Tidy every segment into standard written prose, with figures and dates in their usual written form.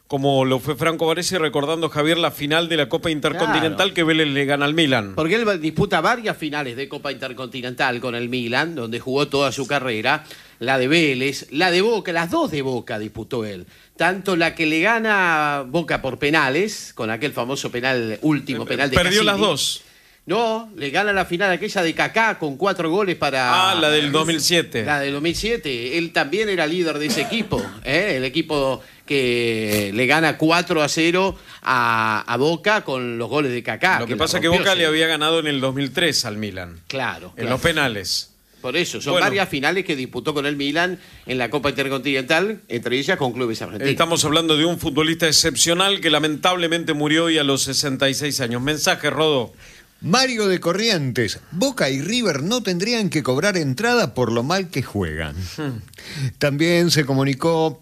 como lo fue Franco Baresi, recordando, Javier, la final de la Copa Intercontinental que Vélez le gana al Milan. Porque él disputa varias finales de Copa Intercontinental con el Milan, donde jugó toda su carrera. La de Vélez, la de Boca, las dos de Boca disputó él. Tanto la que le gana Boca por penales, con aquel famoso último penal de Perdió Cassini. las dos. No, le gana la final aquella de Kaká con 4 goles para... La del 2007. La del 2007. Él también era líder de ese equipo. El equipo que le gana 4-0 a Boca con los goles de Kaká. Lo que pasa es que Boca le había ganado en el 2003 al Milan. Claro. En los penales. Por eso, son varias finales que disputó con el Milan en la Copa Intercontinental, entre ellas con clubes argentinos. Estamos hablando de un futbolista excepcional que lamentablemente murió hoy a los 66 años. Mensaje, Rodo. Mario de Corrientes, Boca y River no tendrían que cobrar entrada por lo mal que juegan. También se comunicó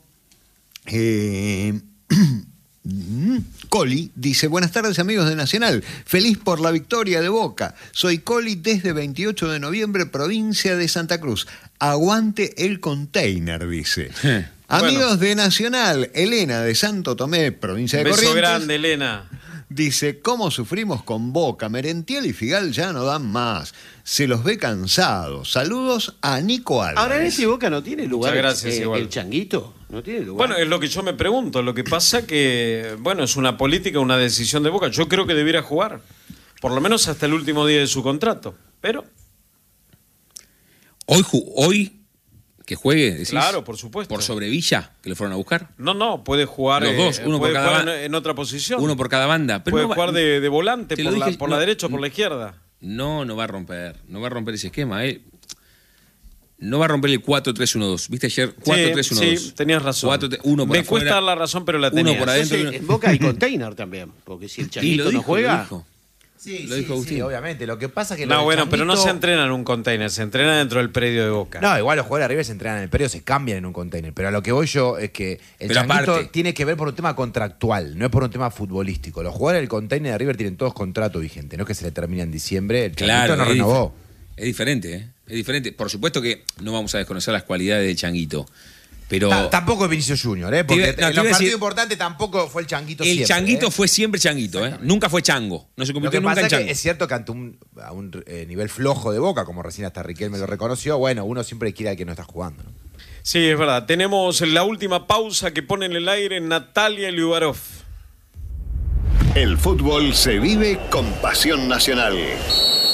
Coli, dice: buenas tardes amigos de Nacional, feliz por la victoria de Boca. Soy Coli desde 28 de noviembre, provincia de Santa Cruz. Aguante el container, dice. Amigos de Nacional, Elena de Santo Tomé, provincia de Corrientes. Beso grande, Elena. Dice: ¿cómo sufrimos con Boca? Merentiel y Figal ya no dan más. Se los ve cansados. Saludos a Nico Álvarez. Ahora, en ese Boca no tiene lugar. Muchas gracias, igual. El Changuito no tiene lugar. Bueno, es lo que yo me pregunto. Lo que pasa que, bueno, es una política, una decisión de Boca. Yo creo que debiera jugar, por lo menos hasta el último día de su contrato. Pero hoy que juegue, decís. Claro, por supuesto. Por sobre Villa, que le fueron a buscar. No, puede jugar los dos, uno por cada jugar en otra posición. Uno por cada banda. Pero puede jugar de volante por la derecha o por la izquierda. No va a romper ese esquema. No va a romper el 4-3-1-2. ¿Viste ayer? 4-3-1-2. Sí, tenías razón. Uno por Me afuera, cuesta dar la razón, pero la tenía. Uno por adentro. En Boca hay container también, porque si el Changuito no juega... Lo dijo Agustín. Sí, obviamente. Lo que pasa es que... pero no se entrena en un container, se entrena dentro del predio de Boca. No, igual los jugadores de River se entrenan en el predio, se cambian en un container. Pero a lo que voy yo es que el Changuito tiene que ver por un tema contractual, no es por un tema futbolístico. Los jugadores del container de River tienen todos contrato vigente, no es que se le termina en diciembre, el Changuito no renovó. Es diferente, ¿eh? Es diferente. Por supuesto que no vamos a desconocer las cualidades del Changuito. Pero tampoco es Vinicius Junior, porque en los partidos importantes tampoco fue el Changuito siempre. El Changuito fue siempre Changuito, Nunca fue Chango. No se convirtió nunca en Chango. Es cierto que ante a un nivel flojo de Boca, como recién hasta Riquelme lo reconoció, bueno, uno siempre quiere al que no está jugando, ¿no? Sí, es verdad. Tenemos la última pausa que pone en el aire Natalia Liubarov. El fútbol se vive con pasión nacional.